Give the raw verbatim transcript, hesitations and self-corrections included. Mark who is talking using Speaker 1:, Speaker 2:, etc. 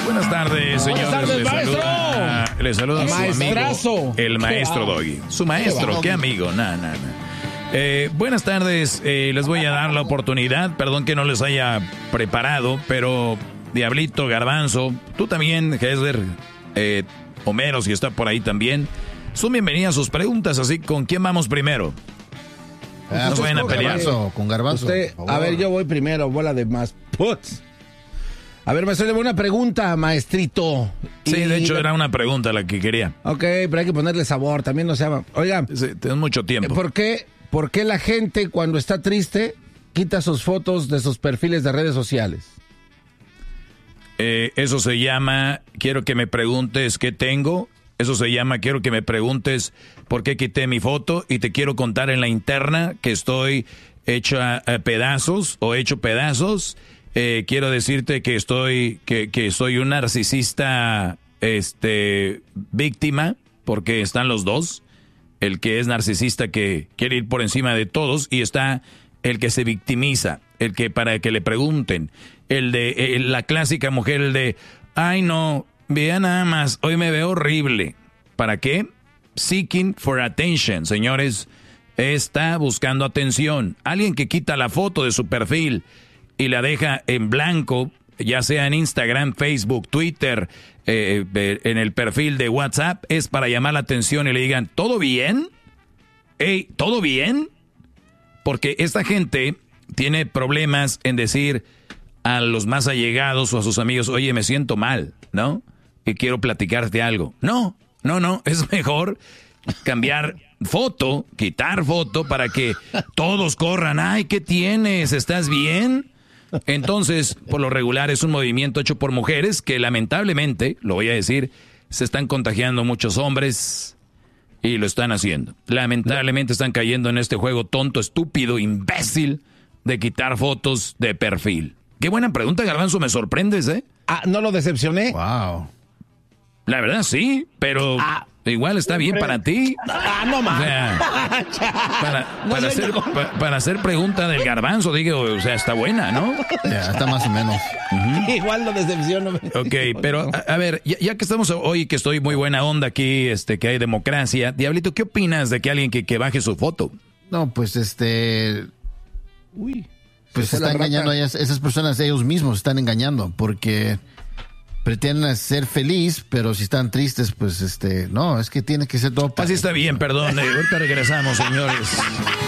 Speaker 1: Buenas tardes, señores.
Speaker 2: Buenas tardes,
Speaker 1: les
Speaker 2: maestro.
Speaker 1: Saluda, les saluda su
Speaker 2: Maestrazo.
Speaker 1: amigo, el maestro Doggy. Su maestro, qué amigo. Nah, nah, nah. Eh, buenas tardes, eh, les voy a dar la oportunidad. Perdón que no les haya preparado, pero Diablito, Garbanzo, tú también, Hesler, eh, Homero, si está por ahí también. Son bienvenidas sus preguntas, así, ¿con quién vamos primero?
Speaker 3: Ah,
Speaker 1: no se vayan a pelear.
Speaker 3: Garbanzo, con Garbanzo.
Speaker 2: Usted, a ver, yo voy primero, bola de más puts. A ver, maestro, le voy a una pregunta, maestrito.
Speaker 1: Sí,
Speaker 2: Y-
Speaker 1: de hecho era una pregunta la que quería.
Speaker 2: Ok, pero hay que ponerle sabor, también no se llama. Oiga,
Speaker 1: Sí, tenés mucho tiempo.
Speaker 2: ¿por qué, ¿por qué la gente cuando está triste quita sus fotos de sus perfiles de redes sociales?
Speaker 1: Eh, eso se llama, quiero que me preguntes qué tengo. Eso se llama, quiero que me preguntes por qué quité mi foto y te quiero contar en la interna que estoy hecho a, a pedazos o hecho pedazos. Eh, quiero decirte que estoy, que, que soy un narcisista, este, víctima, porque están los dos. El que es narcisista que quiere ir por encima de todos y está el que se victimiza, el que para que le pregunten, el de el- la clásica mujer, el de, ay no, vea nada más, hoy me veo horrible. ¿Para qué? Seeking for attention, señores, está buscando atención. Alguien que quita la foto de su perfil y la deja en blanco, ya sea en Instagram, Facebook, Twitter, eh, eh, en el perfil de WhatsApp, es para llamar la atención y le digan, ¿todo bien? Hey, ¿todo bien? Porque esta gente tiene problemas en decir a los más allegados o a sus amigos, oye, me siento mal, ¿no? Y quiero platicarte algo. No, no, no, es mejor cambiar foto, quitar foto para que todos corran. Ay, ¿qué tienes? ¿Estás bien? Entonces, por lo regular es un movimiento hecho por mujeres que lamentablemente, lo voy a decir, se están contagiando muchos hombres y lo están haciendo. Lamentablemente están cayendo en este juego tonto, estúpido, imbécil de quitar fotos de perfil. Qué buena pregunta, Garbanzo, me sorprendes, ¿eh?
Speaker 2: Ah, ¿no lo decepcioné?
Speaker 3: Wow.
Speaker 1: La verdad sí, pero
Speaker 2: Ah.
Speaker 1: igual está bien para ti.
Speaker 2: Ah, no
Speaker 1: O
Speaker 2: más.
Speaker 1: sea, para,
Speaker 2: No
Speaker 1: para,
Speaker 2: venga
Speaker 1: hacer,
Speaker 2: con-
Speaker 1: pa- para hacer pregunta del Garbanzo, digo, o sea, está buena, ¿no?
Speaker 3: Ya, está más o menos.
Speaker 2: Igual lo decepciono.
Speaker 1: Ok, pero a, a ver, ya, ya que estamos hoy, que estoy muy buena onda aquí, este, que hay democracia, Diablito, ¿qué opinas de que alguien que, que baje su foto?
Speaker 3: No, pues este.
Speaker 2: Uy.
Speaker 3: Pues
Speaker 2: se fue
Speaker 3: está
Speaker 2: la rata.
Speaker 3: engañando a ellas, esas personas, ellos mismos están engañando porque pretenden ser feliz, pero si están tristes, pues este, no, es que tiene que ser todo para.
Speaker 1: Así está bien, perdón. eh, ahorita regresamos, señores.